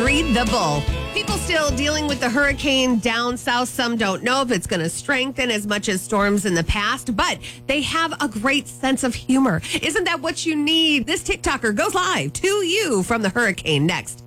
Read the Bull. People still dealing with the hurricane down south. Some don't know if it's going to strengthen as much as storms in the past, but they have a great sense of humor. Isn't that what you need? This TikToker goes live to you from the hurricane next